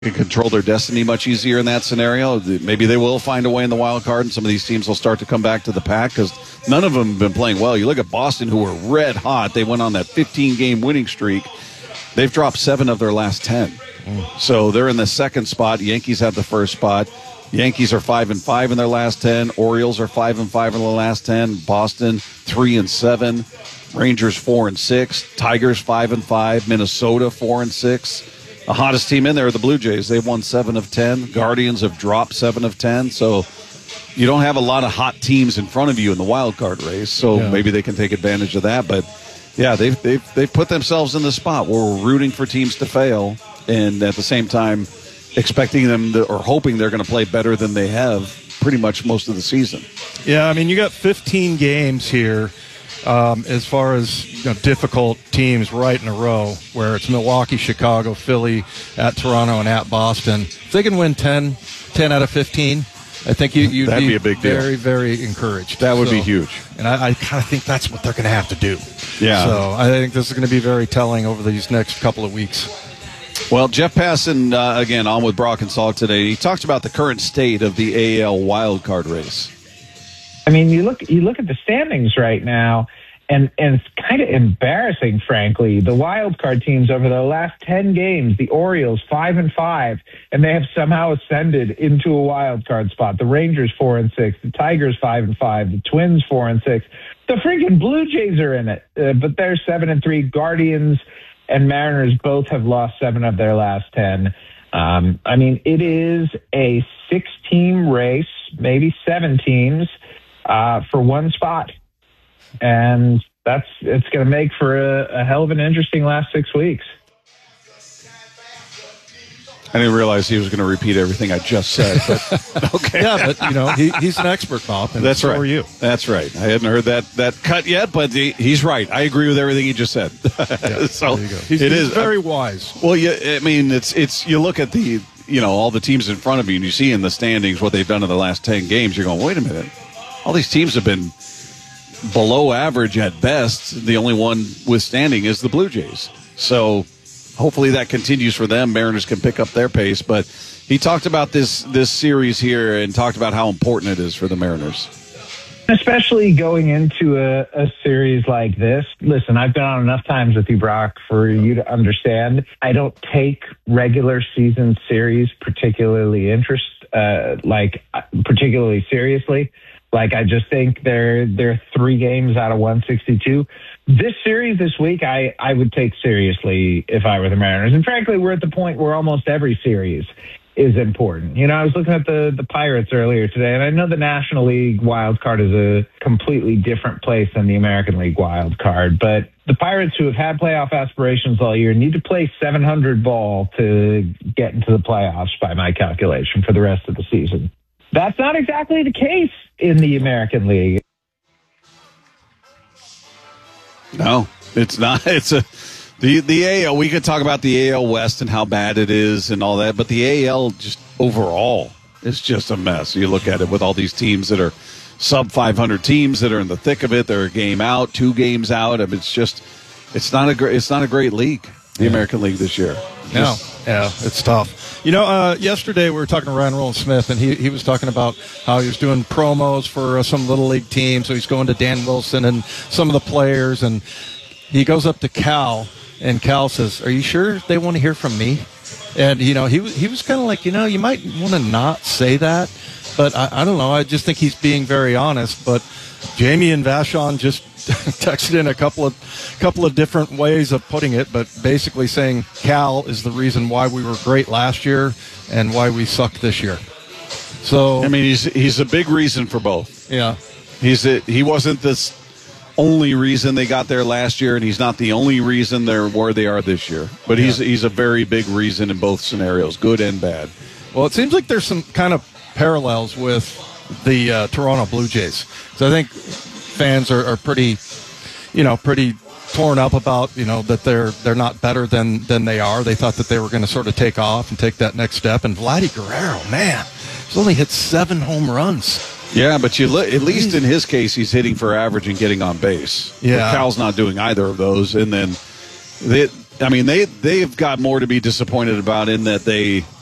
can control their destiny much easier in that scenario. Maybe they will find a way in the wild card, and some of these teams will start to come back to the pack because none of them have been playing well. You look at Boston, who were red hot. They went on that 15-game winning streak. They've dropped 7 of their last 10. So they're in the second spot. Yankees have the first spot. Yankees are 5-5 in their last 10. Orioles are 5-5 in the last 10. Boston 3-7. Rangers 4-6. Tigers 5-5. Minnesota 4-6. The hottest team in there are the Blue Jays. They've won 7 of 10. Guardians have dropped 7 of 10. So you don't have a lot of hot teams in front of you in the wild card race. So maybe they can take advantage of that. But yeah, they've put themselves in the spot where we're rooting for teams to fail, and at the same time expecting them or hoping they're going to play better than they have pretty much most of the season. Yeah, I mean, you got 15 games here as far as difficult teams right in a row, where it's Milwaukee, Chicago, Philly, at Toronto, and at Boston. If they can win 10 out of 15, I think you'd be a big very, deal. very encouraged. That would be huge. And I kind of think that's what they're going to have to do. Yeah. So I think this is going to be very telling over these next couple of weeks. Well, Jeff Passan, again, on with Brock and Salk today. He talked about the current state of the AL wildcard race. I mean, you look at the standings right now, and it's kind of embarrassing, frankly. The wild card teams over the last 10 games, the Orioles 5-5, and they have somehow ascended into a wild card spot. The Rangers 4-6, the Tigers 5-5, the Twins 4-6. The freaking Blue Jays are in it, but they're 7-3. Guardians and Mariners both have lost 7 of their last 10. I mean, it is a 6-team race, maybe 7 teams, for one spot. And it's going to make for a hell of an interesting last 6 weeks. I didn't realize he was going to repeat everything I just said. But, okay. Yeah, but, he's an expert, Bob, and that's so right. are you. That's right. I hadn't heard that cut yet, but he's right. I agree with everything he just said. Yeah, so there you go. He's very wise. Well, yeah, I mean, it's you look at the, all the teams in front of you, and you see in the standings what they've done in the last 10 games. You're going, wait a minute. All these teams have been below average at best. The only one withstanding is the Blue Jays. So hopefully that continues for them. Mariners can pick up their pace. But he talked about this series here and talked about how important it is for the Mariners. Especially going into a series like this. Listen, I've been on enough times with you, Brock, for you to understand. I don't take regular season series particularly seriously. Like, I just think they're 3 games out of 162. This series this week, I would take seriously if I were the Mariners. And frankly, we're at the point where almost every series is important. I was looking at the Pirates earlier today, and I know the National League wild card is a completely different place than the American League wild card. But the Pirates, who have had playoff aspirations all year, need to play 700 ball to get into the playoffs by my calculation for the rest of the season. That's not exactly the case in the American League. No, it's not. It's the AL. We could talk about the AL West and how bad it is and all that, but the AL just overall is just a mess. You look at it with all these teams that are sub 500 teams that are in the thick of it. They're a game out, 2 games out. I mean, it's not a great league. The American League this year. No, it's tough. Yesterday we were talking to Ryan Rowland-Smith, and he was talking about how he was doing promos for some Little League team. So he's going to Dan Wilson and some of the players, and he goes up to Cal, and Cal says, "Are you sure they want to hear from me?" And, he was kind of like, you might want to not say that, but I don't know. I just think he's being very honest. But Jamie and Vashon just texted in a couple of different ways of putting it, but basically saying Cal is the reason why we were great last year and why we suck this year. So I mean, he's a big reason for both. Yeah, he wasn't the only reason they got there last year, and he's not the only reason they're where they are this year. But he's a very big reason in both scenarios, good and bad. Well, it seems like there's some kind of parallels with the Toronto Blue Jays. So I think fans are pretty torn up about, that they're not better than they are. They thought that they were going to sort of take off and take that next step. And Vladdy Guerrero, man, he's only hit 7 home runs. Yeah, but at least in his case, he's hitting for average and getting on base. Yeah. But Cal's not doing either of those. And then they've got more to be disappointed about in that they